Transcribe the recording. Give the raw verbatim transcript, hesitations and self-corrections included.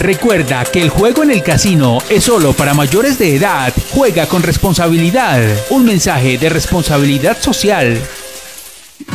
Recuerda que el juego en el casino es solo para mayores de edad. Juega con responsabilidad. Un mensaje de responsabilidad social.